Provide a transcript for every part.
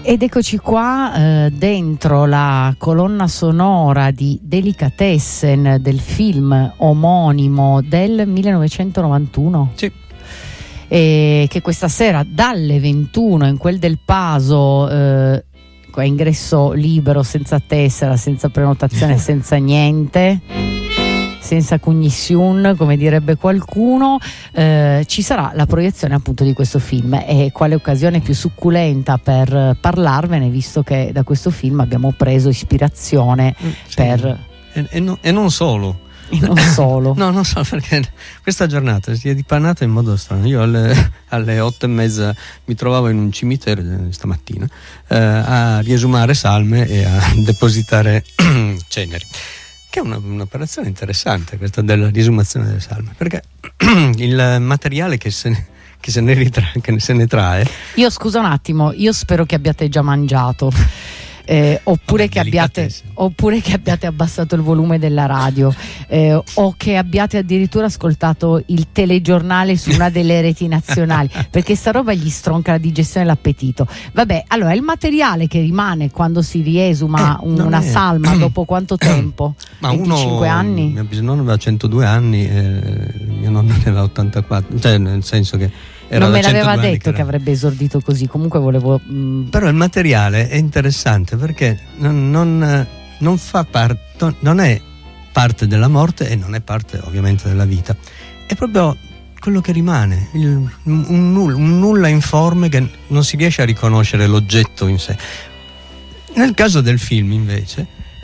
Ed eccoci qua dentro la colonna sonora di Delicatessen del film omonimo del 1991. Sì. Che questa sera dalle 21 in quel del Paso, a ingresso libero, senza tessera, senza prenotazione, senza niente, senza cognition, come direbbe qualcuno, ci sarà la proiezione appunto di questo film. E quale occasione più succulenta per parlarvene, visto che da questo film abbiamo preso ispirazione. Sì. E non solo. non solo. No, non so, perché questa giornata si è dipanata in modo strano. Io alle 8:30 mi trovavo in un cimitero stamattina a riesumare salme e a depositare ceneri, che è un'operazione interessante questa della riesumazione delle salme, perché il materiale che se ne trae. Io scusa un attimo, io spero che abbiate già mangiato. Oppure che abbiate abbassato il volume della radio, o che abbiate addirittura ascoltato il telegiornale su una delle reti nazionali, perché sta roba gli stronca la digestione e l'appetito. Vabbè, allora il materiale che rimane quando si riesuma una salma dopo quanto tempo? Ma 25 anni? Mio bisnonno aveva 102 anni, mio nonno ne aveva 84, cioè nel senso che non me l'aveva detto che avrebbe esordito così. Comunque volevo. Però il materiale è interessante perché non fa parte, non è parte della morte e non è parte ovviamente della vita. È proprio quello che rimane, un nulla informe che non si riesce a riconoscere l'oggetto in sé. Nel caso del film invece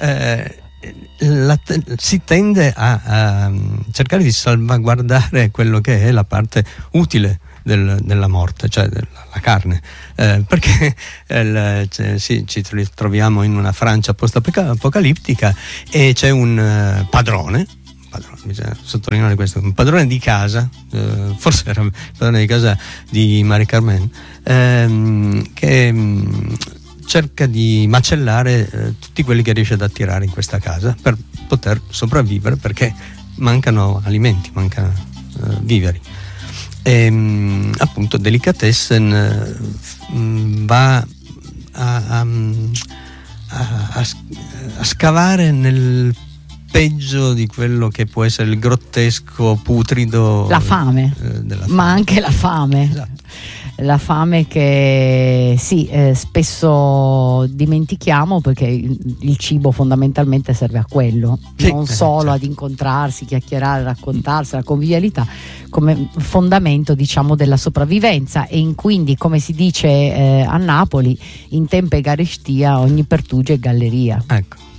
si tende a cercare di salvaguardare quello che è la parte utile della morte, cioè la carne, perché ci troviamo in una Francia post-apocalittica e c'è un padrone, bisogna sottolineare questo, un padrone di casa, forse era il padrone di casa di Marie Carmen, che cerca di macellare tutti quelli che riesce ad attirare in questa casa per poter sopravvivere, perché mancano alimenti, mancano viveri. E appunto Delicatessen va a scavare nel peggio di quello che può essere il grottesco, putrido, la fame, ma anche la fame. Esatto. La fame che spesso dimentichiamo, perché il cibo fondamentalmente serve a quello, non solo ad incontrarsi, chiacchierare, raccontarsi, la convivialità come fondamento, diciamo, della sopravvivenza. E quindi, come si dice a Napoli, in tempe carestia ogni pertugio è galleria. Ecco.